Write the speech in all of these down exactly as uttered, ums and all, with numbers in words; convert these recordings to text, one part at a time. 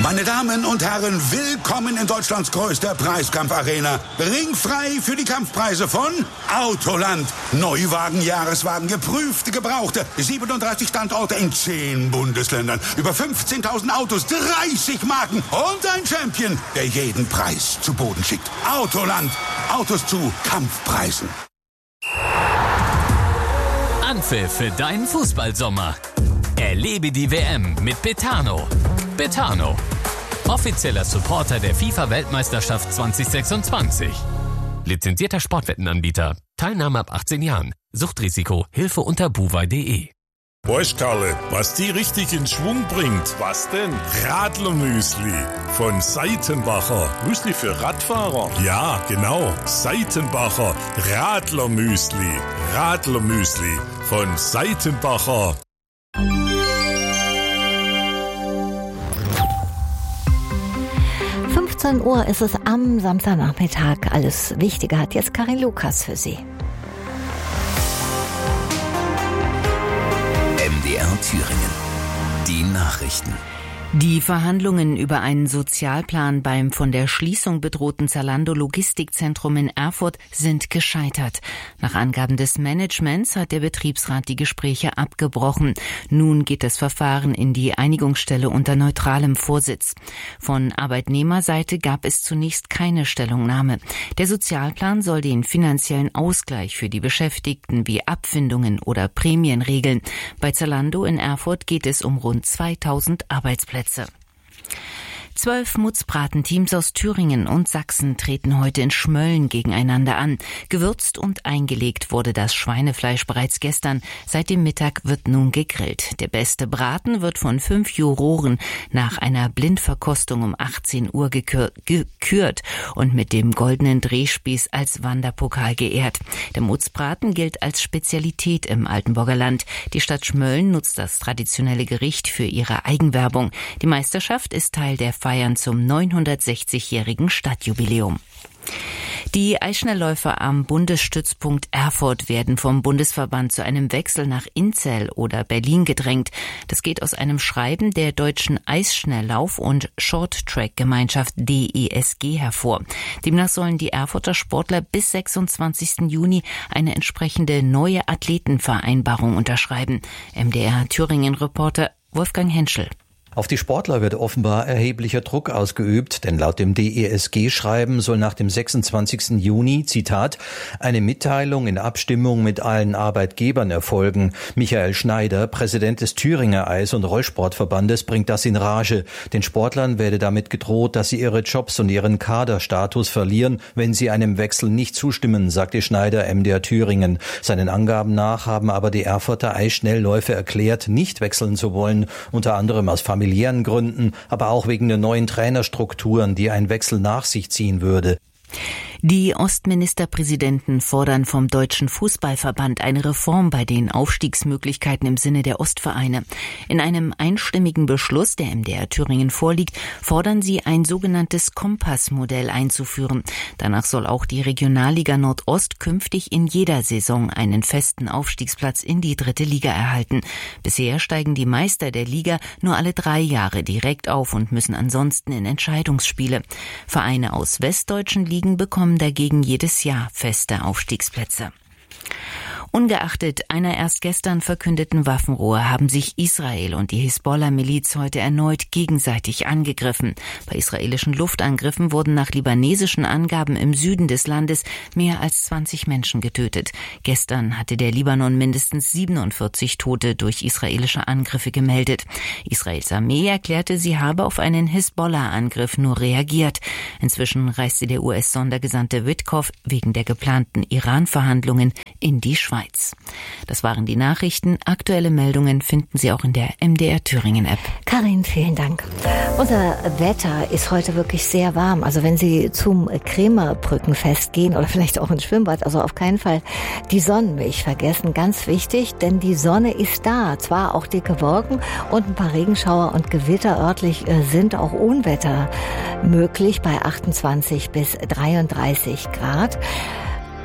Meine Damen und Herren, willkommen in Deutschlands größter Preiskampfarena. Ringfrei für die Kampfpreise von Autoland. Neuwagen, Jahreswagen, geprüfte, gebrauchte. siebenunddreißig Standorte in zehn Bundesländern. Über fünfzehntausend Autos, dreißig Marken und ein Champion, der jeden Preis zu Boden schickt. Autoland. Autos zu Kampfpreisen. Anpfiff für deinen Fußballsommer. Erlebe die W M mit Betano. Betano, offizieller Supporter der FIFA-Weltmeisterschaft zwanzig sechsundzwanzig. Lizenzierter Sportwettenanbieter. Teilnahme ab achtzehn Jahren. Suchtrisiko. Hilfe unter buwei punkt de. Weißt, Karle, was die richtig in Schwung bringt? Was denn? Radlermüsli von Seitenbacher. Müsli für Radfahrer? Ja, genau. Seitenbacher Radlermüsli. Radlermüsli von Seitenbacher. fünfzehn Uhr ist es am Samstagnachmittag. Alles Wichtige hat jetzt Karin Lukas für Sie. M D R Thüringen. Die Nachrichten. Die Verhandlungen über einen Sozialplan beim von der Schließung bedrohten Zalando Logistikzentrum in Erfurt sind gescheitert. Nach Angaben des Managements hat der Betriebsrat die Gespräche abgebrochen. Nun geht das Verfahren in die Einigungsstelle unter neutralem Vorsitz. Von Arbeitnehmerseite gab es zunächst keine Stellungnahme. Der Sozialplan soll den finanziellen Ausgleich für die Beschäftigten wie Abfindungen oder Prämien regeln. Bei Zalando in Erfurt geht es um rund zweitausend Arbeitsplätze. Zwölf Mutzbratenteams aus Thüringen und Sachsen treten heute in Schmölln gegeneinander an. Gewürzt und eingelegt wurde das Schweinefleisch bereits gestern. Seit dem Mittag wird nun gegrillt. Der beste Braten wird von fünf Juroren nach einer Blindverkostung um achtzehn Uhr gekür- gekürt und mit dem goldenen Drehspieß als Wanderpokal geehrt. Der Mutzbraten gilt als Spezialität im Altenburger Land. Die Stadt Schmölln nutzt das traditionelle Gericht für ihre Eigenwerbung. Die Meisterschaft ist Teil der Feiern zum neunhundertsechzigjährigen Stadtjubiläum. Die Eisschnellläufer am Bundesstützpunkt Erfurt werden vom Bundesverband zu einem Wechsel nach Inzell oder Berlin gedrängt. Das geht aus einem Schreiben der Deutschen Eisschnelllauf- und Short-Track-Gemeinschaft D E S G hervor. Demnach sollen die Erfurter Sportler bis sechsundzwanzigsten Juni eine entsprechende neue Athletenvereinbarung unterschreiben. M D R Thüringen-Reporter Wolfgang Henschel. Auf die Sportler wird offenbar erheblicher Druck ausgeübt, denn laut dem D E S G-Schreiben soll nach dem sechsundzwanzigsten Juni, Zitat, eine Mitteilung in Abstimmung mit allen Arbeitgebern erfolgen. Michael Schneider, Präsident des Thüringer Eis- und Rollsportverbandes, bringt das in Rage. Den Sportlern werde damit gedroht, dass sie ihre Jobs und ihren Kaderstatus verlieren, wenn sie einem Wechsel nicht zustimmen, sagte Schneider M D R Thüringen. Seinen Angaben nach haben aber die Erfurter Eisschnellläufe erklärt, nicht wechseln zu wollen, unter anderem aus familiären Gründen, aber auch wegen der neuen Trainerstrukturen, die ein Wechsel nach sich ziehen würde. Die Ostministerpräsidenten fordern vom Deutschen Fußballverband eine Reform bei den Aufstiegsmöglichkeiten im Sinne der Ostvereine. In einem einstimmigen Beschluss, der M D R Thüringen vorliegt, fordern sie, ein sogenanntes Kompassmodell einzuführen. Danach soll auch die Regionalliga Nordost künftig in jeder Saison einen festen Aufstiegsplatz in die dritte Liga erhalten. Bisher steigen die Meister der Liga nur alle drei Jahre direkt auf und müssen ansonsten in Entscheidungsspiele. Vereine aus westdeutschen Ligen bekommen dagegen jedes Jahr feste Aufstiegsplätze. Ungeachtet einer erst gestern verkündeten Waffenruhe haben sich Israel und die Hisbollah-Miliz heute erneut gegenseitig angegriffen. Bei israelischen Luftangriffen wurden nach libanesischen Angaben im Süden des Landes mehr als zwanzig Menschen getötet. Gestern hatte der Libanon mindestens siebenundvierzig Tote durch israelische Angriffe gemeldet. Israels Armee erklärte, sie habe auf einen Hisbollah-Angriff nur reagiert. Inzwischen reiste der U S-Sondergesandte Witkow wegen der geplanten Iran-Verhandlungen in die Schweiz. Das waren die Nachrichten. Aktuelle Meldungen finden Sie auch in der M D R Thüringen App. Karin, vielen Dank. Unser Wetter ist heute wirklich sehr warm. Also wenn Sie zum Krämerbrückenfest gehen oder vielleicht auch ins Schwimmbad, also auf keinen Fall die Sonnenmilch vergessen. Ganz wichtig, denn die Sonne ist da. Zwar auch dicke Wolken und ein paar Regenschauer und Gewitter örtlich sind auch Unwetter möglich bei achtundzwanzig bis dreiunddreißig Grad.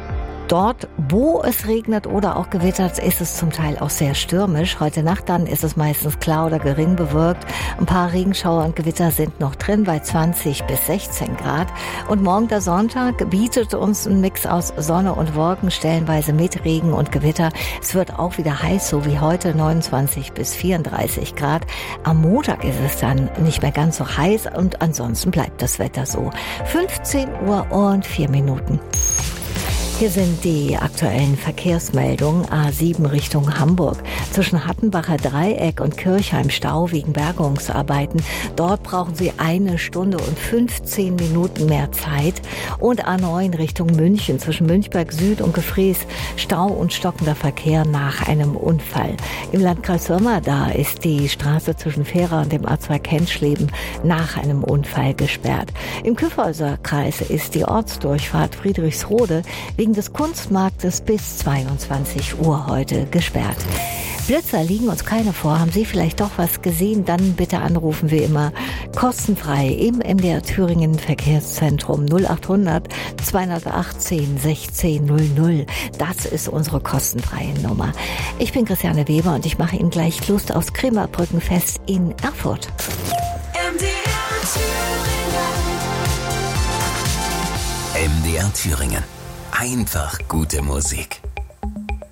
Dort, wo es regnet oder auch gewittert, ist es zum Teil auch sehr stürmisch. Heute Nacht dann ist es meistens klar oder gering bewölkt. Ein paar Regenschauer und Gewitter sind noch drin bei zwanzig bis sechzehn Grad. Und morgen der Sonntag bietet uns ein Mix aus Sonne und Wolken, stellenweise mit Regen und Gewitter. Es wird auch wieder heiß, so wie heute, neunundzwanzig bis vierunddreißig Grad. Am Montag ist es dann nicht mehr ganz so heiß und ansonsten bleibt das Wetter so. fünfzehn Uhr und vier Minuten. Hier sind die aktuellen Verkehrsmeldungen. A sieben Richtung Hamburg. Zwischen Hattenbacher Dreieck und Kirchheim Stau wegen Bergungsarbeiten. Dort brauchen Sie eine Stunde und fünfzehn Minuten mehr Zeit. Und A neun Richtung München. Zwischen Münchberg Süd und Gefrees Stau und stockender Verkehr nach einem Unfall. Im Landkreis Würmer, da ist die Straße zwischen Fehra und dem A zwei Kentschleben nach einem Unfall gesperrt. Im Kyffhäuser Kreis ist die Ortsdurchfahrt Friedrichsrode wegen des Kunstmarktes bis zweiundzwanzig Uhr heute gesperrt. Blitzer liegen uns keine vor. Haben Sie vielleicht doch was gesehen? Dann bitte anrufen wir immer kostenfrei im M D R Thüringen Verkehrszentrum null acht hundert zweihundertachtzehn sechzehn null null. Das ist unsere kostenfreie Nummer. Ich bin Christiane Weber und ich mache Ihnen gleich Lust aufs Krämerbrückenfest in Erfurt. M D R Thüringen. M D R Thüringen. Einfach gute Musik.